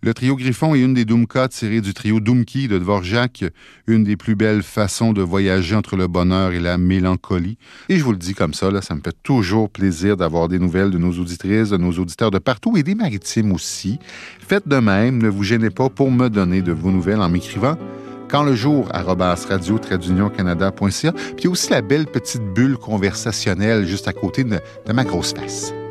Le trio Griffon est une des Dumka tirées du trio Dumki de Dvorak, une des plus belles façons de voyager entre le bonheur et la mélancolie. Et je vous le dis comme ça, là, ça me fait toujours plaisir d'avoir des nouvelles de nos auditrices, de nos auditeurs de partout et des maritimes aussi. Faites de même, ne vous gênez pas pour me donner de vos nouvelles en m'écrivant quandlejour@radio-canada.ca. Puis il y a aussi la belle petite bulle conversationnelle juste à côté de ma grosse face.